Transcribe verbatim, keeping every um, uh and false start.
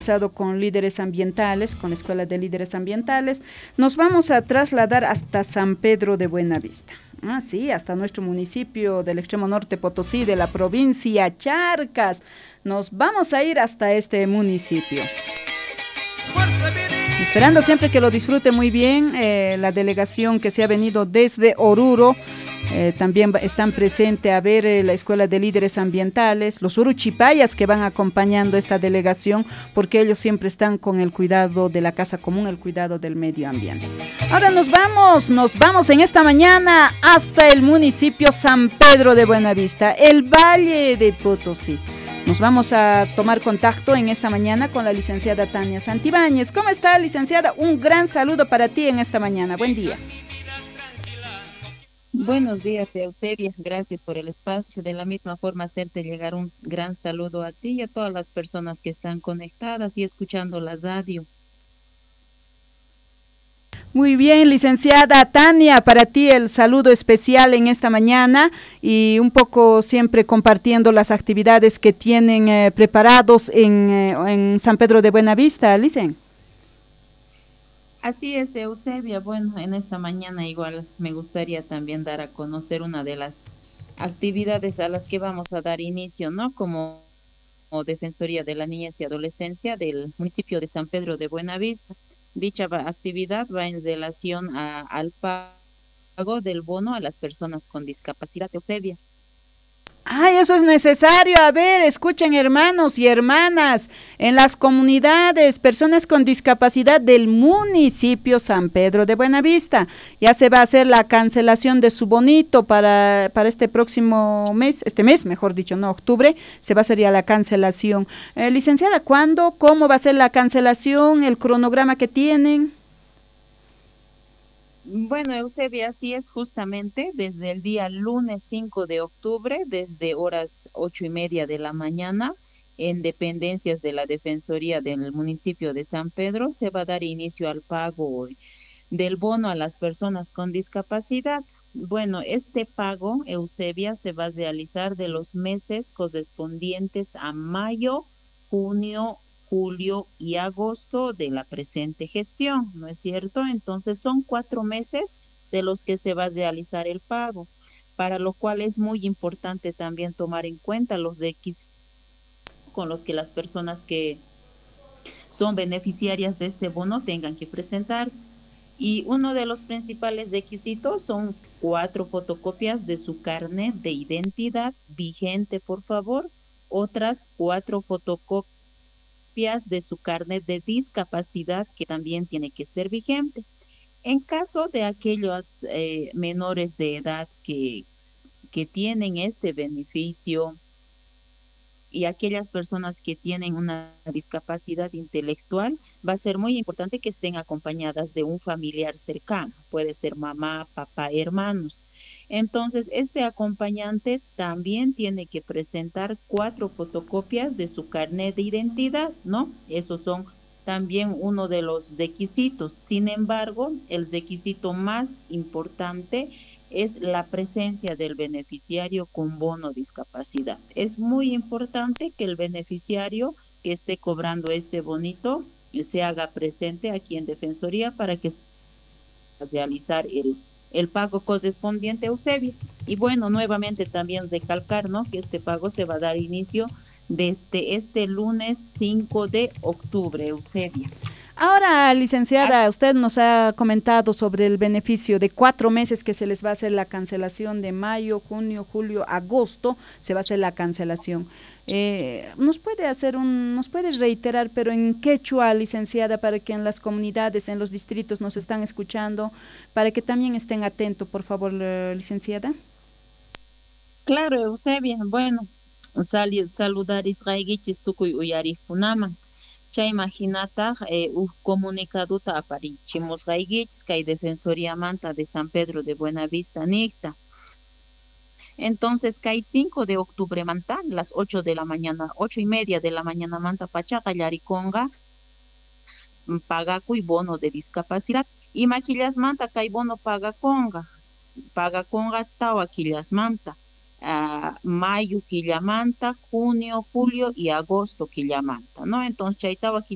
conversado con líderes ambientales, con la Escuela de Líderes Ambientales. Nos vamos a trasladar hasta San Pedro de Buenavista. Ah, sí, hasta nuestro municipio del extremo norte Potosí, de la provincia Charcas. Nos vamos a ir hasta este municipio. Esperando siempre que lo disfrute muy bien, eh, la delegación que se ha venido desde Oruro, eh, también están presentes a ver eh, la Escuela de Líderes Ambientales, los uruchipayas que van acompañando esta delegación, porque ellos siempre están con el cuidado de la casa común, el cuidado del medio ambiente. Ahora nos vamos, nos vamos en esta mañana hasta el municipio San Pedro de Buenavista, el Valle de Potosí. Nos vamos a tomar contacto en esta mañana con la licenciada Tania Santibáñez. ¿Cómo está, licenciada? Un gran saludo para ti en esta mañana. Buen día. Buenos días, Eusebia. Gracias por el espacio. De la misma forma, hacerte llegar un gran saludo a ti y a todas las personas que están conectadas y escuchando la radio. Muy bien, licenciada Tania, para ti el saludo especial en esta mañana y un poco siempre compartiendo las actividades que tienen eh, preparados en, eh, en San Pedro de Buenavista, Licen. Así es, Eusebia. Bueno, en esta mañana igual me gustaría también dar a conocer una de las actividades a las que vamos a dar inicio, ¿no? Como, como Defensoría de la Niñez y Adolescencia del municipio de San Pedro de Buenavista. Dicha actividad va en relación a, al pago del bono a las personas con discapacidad, Eusebia. Ay, eso es necesario. A ver, escuchen, hermanos y hermanas, en las comunidades, personas con discapacidad del municipio San Pedro de Buenavista, ya se va a hacer la cancelación de su bonito para, para este próximo mes, este mes, mejor dicho, no, octubre, se va a hacer ya la cancelación. Eh, licenciada, ¿cuándo? ¿Cómo va a ser la cancelación? ¿El cronograma que tienen? Bueno, Eusebia, así es justamente desde el día lunes cinco de octubre, desde horas ocho y media de la mañana, en dependencias de la Defensoría del municipio de San Pedro, se va a dar inicio al pago del bono a las personas con discapacidad. Bueno, este pago, Eusebia, se va a realizar de los meses correspondientes a mayo, junio, julio y agosto de la presente gestión, ¿no es cierto? Entonces son cuatro meses de los que se va a realizar el pago, para lo cual es muy importante también tomar en cuenta los requisitos con los que las personas que son beneficiarias de este bono tengan que presentarse. Y uno de los principales requisitos son cuatro fotocopias de su carnet de identidad vigente, por favor, otras cuatro fotocopias de su carnet de discapacidad que también tiene que ser vigente. En caso de aquellos eh, menores de edad que, que tienen este beneficio y aquellas personas que tienen una discapacidad intelectual, va a ser muy importante que estén acompañadas de un familiar cercano, puede ser mamá, papá, hermanos. Entonces, este acompañante también tiene que presentar cuatro fotocopias de su carnet de identidad, ¿no? Esos son también uno de los requisitos. Sin embargo, el requisito más importante es la presencia del beneficiario con bono discapacidad. Es muy importante que el beneficiario que esté cobrando este bonito se haga presente aquí en Defensoría para que se pueda realizar el, el pago correspondiente, Eusebio. Y bueno, nuevamente también recalcar, ¿no?, que este pago se va a dar inicio desde este lunes cinco de octubre, Eusebio. Ahora, licenciada, usted nos ha comentado sobre el beneficio de cuatro meses que se les va a hacer la cancelación de mayo, junio, julio, agosto, se va a hacer la cancelación. Eh, ¿Nos puede hacer un, nos puede reiterar, pero en quechua, licenciada, para que en las comunidades, en los distritos nos están escuchando, para que también estén atentos, por favor, licenciada? Claro, Eusebia. Bueno, sal, saludar Israegichis tukuy uyarikunama. Chay imaginata eh, uh, comunicaduta aparichimos Gaigich, que hay Defensoría Manta de San Pedro de Buenavista, Nicta. Entonces, cae cinco de octubre manta, las ocho de la mañana, ocho y media de la mañana manta, Pachaca, Yariconga, pagaco y bono de discapacidad. Y maquillas manta, cae bono paga conga, paga conga, tawa quillas manta. Uh, mayo quillamanta, junio, julio y agosto quillamanta, ¿no? Entonces, chaitaba